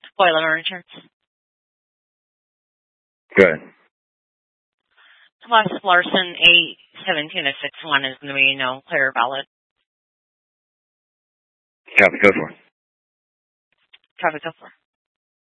Spoiler insurance. Good. Plus Larson 81761 is going to be no clear valid. Copy, go for it. Copy, go for it.